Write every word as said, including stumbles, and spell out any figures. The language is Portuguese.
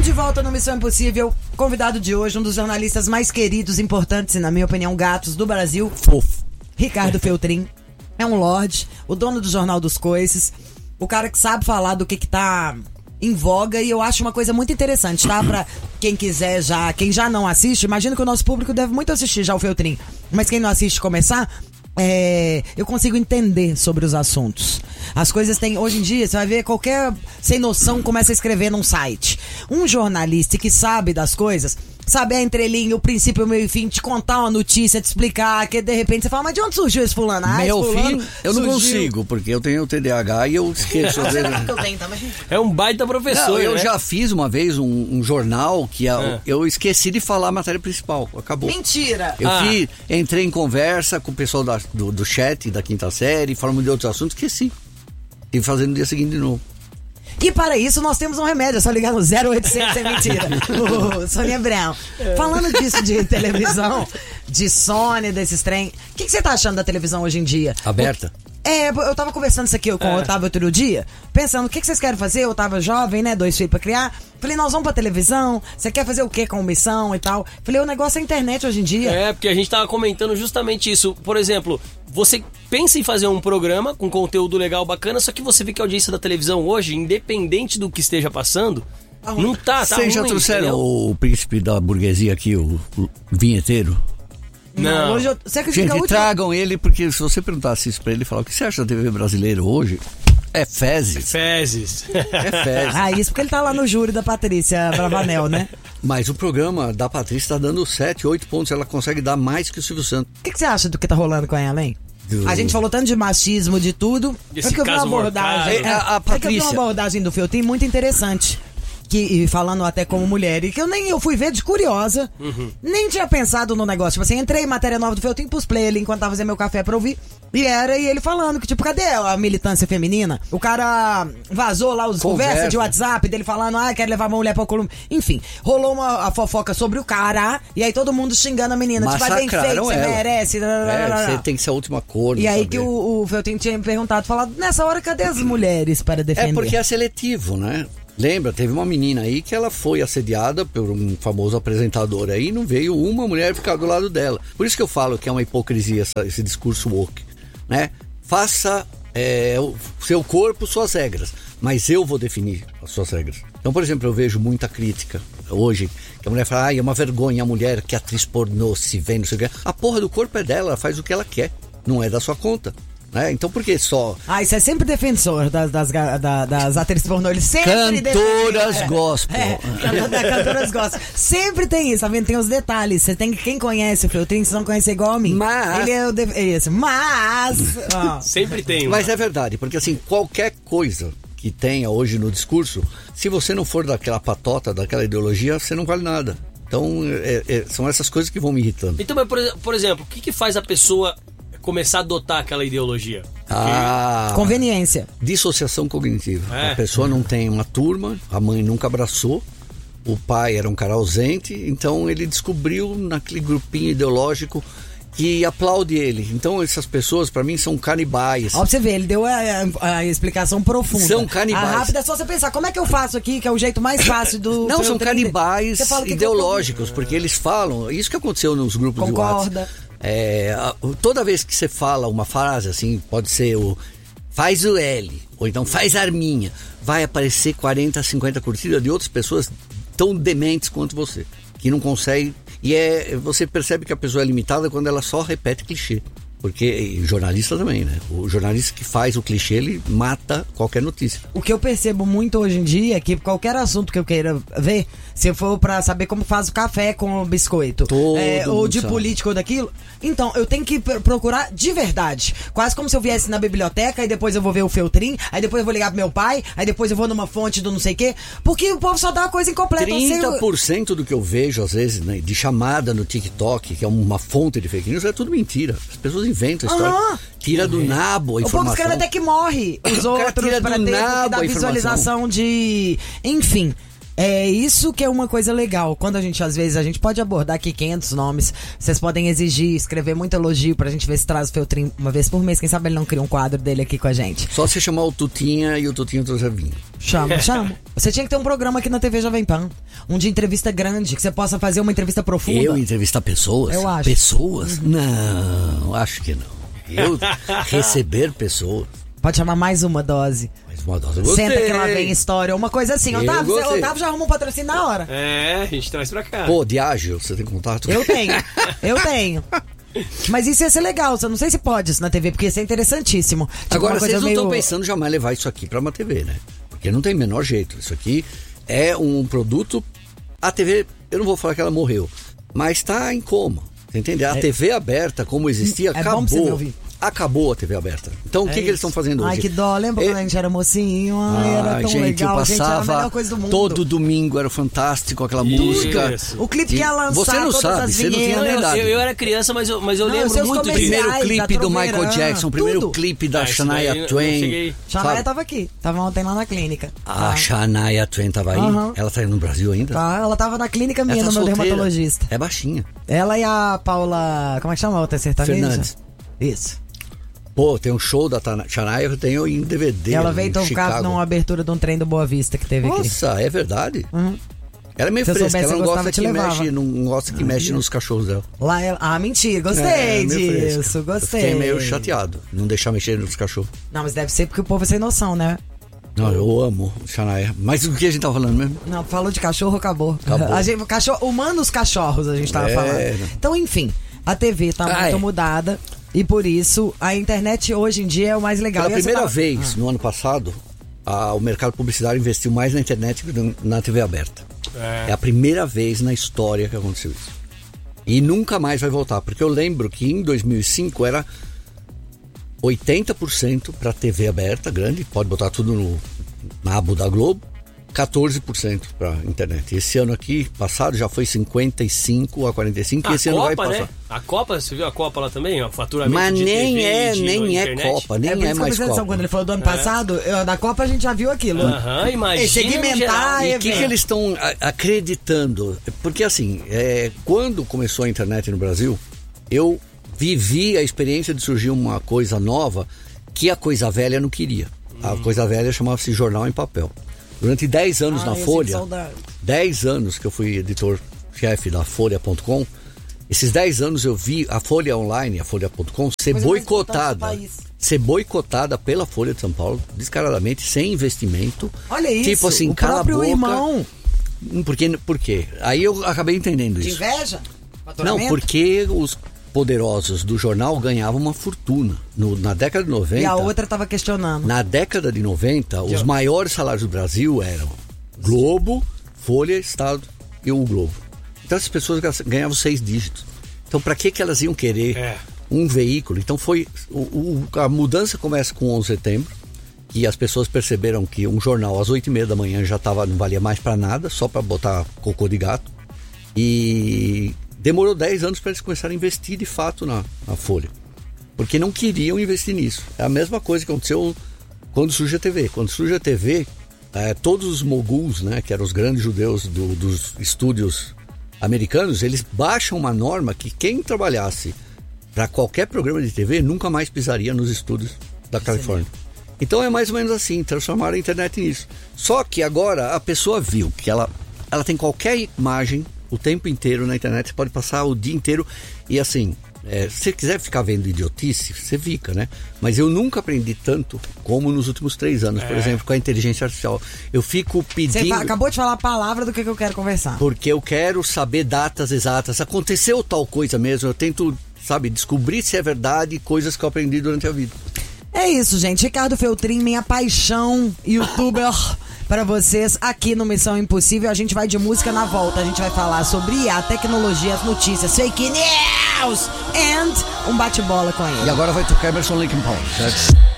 de volta no Missão Impossível. Convidado de hoje, um dos jornalistas mais queridos, importantes e, na minha opinião, gatos do Brasil. Fofo. Ricardo Feltrin. É um lorde, o dono do Jornal dos Coices. O cara que sabe falar do que que tá em voga, e eu acho uma coisa muito interessante, tá? Pra quem quiser já, quem já não assiste, imagino que o nosso público deve muito assistir já o Feltrin. Mas quem não assiste começar... É, eu consigo entender sobre os assuntos. As coisas têm, hoje em dia, você vai ver qualquer sem noção começa a escrever num site. Um jornalista que sabe das coisas, sabe a entrelinha, o princípio, o meio e fim, te contar uma notícia, te explicar, que de repente você fala, mas de onde surgiu esse fulano? Ah, Meu esse fulano filho, eu não surgiu. consigo, porque eu tenho T D A H e eu esqueço. Às vezes. Eu tenho também. É um baita professor, Não, eu né? já fiz uma vez um, um jornal que a, É. eu esqueci de falar a matéria principal. Acabou. Mentira! Eu Ah. fiz, entrei em conversa com o pessoal da, do, do chat, da quinta série, falamos de outros assuntos, esqueci. E fazendo no dia seguinte de novo. E para isso nós temos um remédio, é só ligar no zero oitocentos sem mentira. O Sônia Abrão. Falando disso de televisão, de Sony, desses trem, o que, que você tá achando da televisão hoje em dia? Aberta? É, eu tava conversando isso aqui com É. o Otávio outro dia, pensando, o que, que vocês querem fazer? Eu tava jovem, né, dois filhos pra criar. Falei, nós vamos pra televisão, você quer fazer o quê com missão e tal? Falei, o negócio é a internet hoje em dia. É, porque a gente tava comentando justamente isso. Por exemplo, você pensa em fazer um programa com conteúdo legal, bacana, só que você vê que a audiência da televisão hoje, independente do que esteja passando, não tá, tá Vocês já ruim, trouxeram entendeu? o príncipe da burguesia aqui, o, o vinheteiro? Não. Hoje eu, você acredita que a Gente, última... tragam ele, porque se você perguntasse isso pra ele, falar o que você acha da T V brasileira hoje, é fezes. Fezes. É fezes. Ah, isso porque ele tá lá no júri da Patrícia Bravanel, né? Mas o programa da Patrícia tá dando sete, oito pontos, ela consegue dar mais que o Silvio Santos. O que, que você acha do que tá rolando com ela, hein? Do- A gente falou tanto de machismo, de tudo. Desse É que eu vi uma caso abordagem. mortal. É, A- a é que eu vi Patrícia- uma abordagem do Feltrin muito interessante. Que, e falando até como mulher, e que eu nem eu fui ver de curiosa, Uhum. nem tinha pensado no negócio. Tipo assim, entrei em matéria nova do Feltrin, pus play ali enquanto tava fazendo meu café pra ouvir. E era, e ele falando que, tipo, cadê a militância feminina? O cara vazou lá os Conversa. conversas de WhatsApp dele falando, ah, quero levar uma mulher pra Colômbia. Enfim, rolou uma a fofoca sobre o cara, e aí todo mundo xingando a menina. Tipo, ah, bem feito, Massacraram você ela. merece. lá, lá, lá, É, lá. você tem que ser a última cor. E não aí saber. que o, o Feltrin tinha me perguntado, falado, nessa hora, cadê as mulheres para defender? É porque é seletivo, né? Lembra, teve uma menina aí que ela foi assediada por um famoso apresentador aí e não veio uma mulher ficar do lado dela. Por isso que eu falo que é uma hipocrisia essa- esse discurso woke, né? Faça é, o seu corpo suas regras, mas eu vou definir as suas regras. Então, por exemplo, eu vejo muita crítica hoje, que a mulher fala, ai, é uma vergonha a mulher que é atriz pornô se vê, não sei o que. A porra do corpo é dela, ela faz o que ela quer, não é da sua conta. Né? Então por que só Ah, isso é sempre defensor das, das, ga- da- das atrizes pornô. Ele sempre cantoras defende- gospel? É, é, da- cantoras gospel. Sempre tem isso, tá vendo? Tem os detalhes. Você tem que, quem conhece o Feltrin, vocês vão conhecer igual a mim. Mas- Ele é o def- é isso. Mas. ó, Sempre tem. Mas é verdade, porque assim, qualquer coisa que tenha hoje no discurso, se você não for daquela patota, daquela ideologia, você não vale nada. Então, é- é- são essas coisas que vão me irritando. Então, mas, por, ex- por exemplo, o que, que faz a pessoa começar a adotar aquela ideologia? Ah, Conveniência. dissociação cognitiva. É. A pessoa não tem uma turma, a mãe nunca abraçou, o pai era um cara ausente, então ele descobriu naquele grupinho ideológico que aplaude ele. Então essas pessoas, pra mim, são canibais. Ó, pra você ver, ele deu a, a- a explicação profunda. São canibais. A rápida é só você pensar, como é que eu faço aqui, que é o jeito mais fácil do. Não, pra eu são ter- canibais Você fala o que que eu ideológicos, porque eles falam, isso que aconteceu nos grupos Concorda. de WhatsApp. É, a- toda vez que você fala uma frase assim, pode ser o faz o L, ou então faz a arminha, vai aparecer quarenta, cinquenta curtidas de outras pessoas tão dementes quanto você, que não consegue, e é, você percebe que a pessoa é limitada quando ela só repete clichê. Porque e jornalista também, né? O jornalista que faz o clichê, ele mata qualquer notícia. O que eu percebo muito hoje em dia é que qualquer assunto que eu queira ver, se for pra saber como faz o café com o biscoito, Todo é, ou mundo de sabe. político ou daquilo, então eu tenho que pr- procurar de verdade. Quase como se eu viesse na biblioteca, aí depois eu vou ver o Feltrin, aí depois eu vou ligar pro meu pai, aí depois eu vou numa fonte do não sei o quê, porque o povo só dá uma coisa incompleta. eu sei- trinta por cento do que eu vejo, às vezes, né, de chamada no TikTok, que é uma fonte de fake news, é tudo mentira. As pessoas inventam a história, Aham. tira do nabo a O povo informação. escreve até que morre os O cara outros tira pra do ter nabo da a visualização de... Enfim, É isso que é uma coisa legal. Quando a gente, às vezes, a gente pode abordar aqui quinhentos nomes. Vocês podem exigir, escrever muito elogio pra gente ver se traz o Feltrin uma vez por mês. Quem sabe ele não cria um quadro dele aqui com a gente. Só se chamar o Tutinha e o Tutinha trouxe vinho. Chama, chama. Você tinha que ter um programa aqui na T V Jovem Pan. Um de entrevista grande, que você possa fazer uma entrevista profunda. Eu entrevistar pessoas? Eu acho. Pessoas? Uhum. Não, acho que não. Eu receber pessoas. Pode chamar mais uma dose. Mais uma dose, eu gostei. Senta que lá vem história, uma coisa assim. Eu Otávio, você, gostei. Otávio já arruma um patrocínio na hora. É, a gente traz pra cá. Pô, Diágio, você tem contato? Eu tenho, eu tenho. Mas isso ia ser legal, eu não sei se pode isso na T V, porque isso é interessantíssimo. Tipo, Agora, uma coisa vocês não estão meio... pensando jamais levar isso aqui pra uma T V, né? Porque não tem o menor jeito. Isso aqui é um produto... A T V, eu não vou falar que ela morreu, mas tá em coma. Você entende? A É... T V aberta, como existia, é acabou. Bom pra você me ouvir. Acabou a T V aberta. Então, o É que, que eles estão fazendo hoje? Ai, que dó. Lembra É- quando a gente era mocinho? Ai, era Ai, tão gente, legal. eu Gente, era a passava melhor coisa do mundo. todo domingo, era fantástico aquela Isso. música. O clipe que ia lançar, Você não todas sabe, as você não tinha vinhetas. nem Eu, idade. eu, eu era criança, mas eu, mas eu Não, lembro seus muito comerciais, disso. Primeiro clipe da do Michael Troveirã, Jackson, primeiro tudo. clipe da Ah, isso daí eu Shania não Twain. cheguei. Shania sabe? tava aqui. Tava ontem lá na clínica. A Ah, Shania Twain tava aí. Aham. Ela tá aí no Brasil ainda? tá, ela tava na clínica minha, Ela no tá meu solteira. dermatologista. É baixinha. Ela e a Paula... Como é que chama a outra sertaneja? Fernandes. Isso. Pô, tem um show da Tana- Shania, eu tenho em D V D. Ela em veio tocar Chicago. numa abertura de um trem do Boa Vista que teve aqui. Nossa, é verdade? Uhum. Ela é meio Se eu fresca, soubesse, ela eu não gostava, gosta te que levava. mexe, não gosta que mexe nos cachorros dela. Lá ela... Ah, mentira. Gostei É, meio fresca. disso. Eu Gostei. fiquei meio chateado, não deixar mexer nos cachorros. Não, mas deve ser porque o povo é sem noção, né? Não, eu amo Shania. Mas o que a gente tava falando mesmo? Não, falou de cachorro, acabou. Acabou. A gente, cachorro, humanos cachorros, a gente tava É. falando. Então, enfim, a T V tá Ah, muito é. mudada. E por isso, a internet hoje em dia é o mais legal. Pela E essa primeira tá- vez, no ano passado, a- o mercado publicitário investiu mais na internet que no- na T V aberta. É. a primeira vez na história que aconteceu isso. E nunca mais vai voltar, porque eu lembro que em dois mil e cinco era oitenta por cento para T V aberta, grande, pode botar tudo no, na aba da Globo, quatorze por cento para internet. Esse ano aqui, passado, já foi cinquenta e cinco a quarenta e cinco, e A esse ano vai Copa, passar. né? A Copa, você viu a Copa lá também? O faturamento Mas de nem T V, né, é, de nem é internet. Copa, nem É é, por isso que eu mais prestei atenção, Copa. quando ele falou do ano passado, eu, da Copa a gente já viu aquilo. Aham, imagina segmentar no geral. e E o que, que eles estão a- acreditando? Porque assim, é, quando começou a internet no Brasil, eu vivi a experiência de surgir uma coisa nova que a coisa velha não queria. A coisa velha chamava-se jornal em papel. Durante dez anos Ah, na eu sinto Folha, saudade. dez anos que eu fui editor-chefe da Folha ponto com, esses dez anos eu vi a Folha Online, a Folha ponto com, ser Coisa mais boicotada. importante do país. Ser boicotada pela Folha de São Paulo, descaradamente, sem investimento. Olha isso, Tipo assim, o cala a próprio boca. irmão. Hum, Por quê? Por quê? Aí eu acabei entendendo De isso. inveja? Não, Faturamento? porque os poderosos do jornal ganhavam uma fortuna. No- na década de noventa, E a outra tava questionando. na década de noventa, os maiores salários do Brasil eram Globo, Folha, Estado e o Globo. Então essas pessoas ganhavam seis dígitos. Então para que que elas iam querer É. um veículo? Então foi o, o- a mudança começa com onze de setembro, que as pessoas perceberam que um jornal às oito e meia da manhã já tava, não valia mais para nada, só para botar cocô de gato. E demorou dez anos para eles começarem a investir de fato na, na Folha. Porque não queriam investir nisso. É a mesma coisa que aconteceu quando surge a T V. Quando surge a T V, é, todos os moguls, né, que eram os grandes judeus do- dos estúdios americanos, eles baixam uma norma que quem trabalhasse para qualquer programa de T V nunca mais pisaria nos estúdios da Califórnia. Então é mais ou menos assim, transformaram a internet nisso. Só que agora a pessoa viu que ela, ela tem qualquer imagem o tempo inteiro na internet, você pode passar o dia inteiro e assim, é, se você quiser ficar vendo idiotice, você fica, né? Mas eu nunca aprendi tanto como nos últimos três anos, por exemplo, com a inteligência artificial. Eu fico Você pedindo... fa- acabou de falar a palavra do que, que eu quero conversar. Porque eu quero saber datas exatas. Aconteceu tal coisa mesmo, eu tento, sabe, descobrir se é verdade coisas que eu aprendi durante a vida. É isso, gente. Ricardo Feltrin, minha paixão, youtuber para vocês aqui no Missão Impossível. A gente vai de música na volta. A gente vai falar sobre I A, tecnologia, as notícias, fake news and um bate-bola com ele. E agora vai tocar Emerson Lake and Palmer, certo?